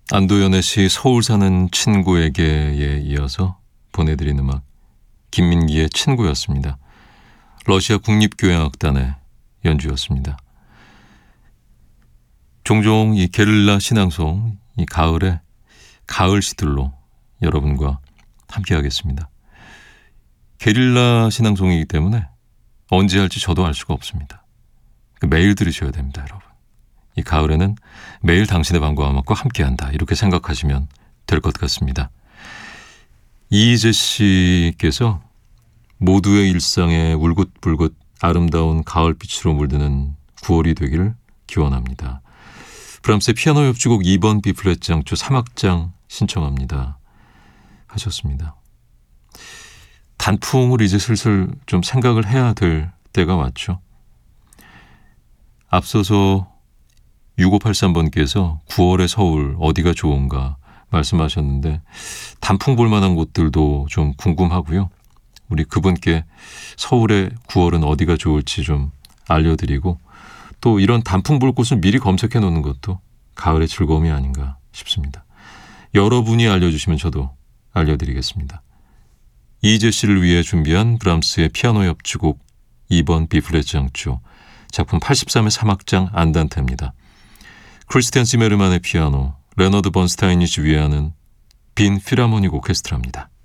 안도연의 시 서울 사는 친구에게에 이어서 보내드린 음악 김민기의 친구였습니다. 러시아 국립교향악단의 연주였습니다. 종종 이 게릴라 신앙송, 이 가을에 가을 시들로 여러분과 함께하겠습니다. 게릴라 신앙송이기 때문에 언제 할지 저도 알 수가 없습니다. 매일 들으셔야 됩니다, 여러분. 이 가을에는 매일 당신의 밤과 음악과 함께한다, 이렇게 생각하시면 될 것 같습니다. 이희재 씨께서 모두의 일상에 울긋불긋 아름다운 가을빛으로 물드는 9월이 되기를 기원합니다. 브람스의 피아노 협주곡 2번 B플랫 장조 3악장 신청합니다 하셨습니다. 단풍을 이제 슬슬 좀 생각을 해야 될 때가 왔죠. 앞서서 6583번께서 9월의 서울 어디가 좋은가 말씀하셨는데 단풍 볼 만한 곳들도 좀 궁금하고요. 우리 그분께 서울의 9월은 어디가 좋을지 좀 알려드리고 또 이런 단풍 볼 곳을 미리 검색해 놓는 것도 가을의 즐거움이 아닌가 싶습니다. 여러분이 알려주시면 저도 알려드리겠습니다. 이희재 씨를 위해 준비한 브람스의 피아노 협주곡 2번 B플랫 장조 작품 83의 3악장 안단테입니다. 크리스티안 시메르만의 피아노, 레너드 번스타인이 지휘하는 빈 필하모닉 오케스트라입니다.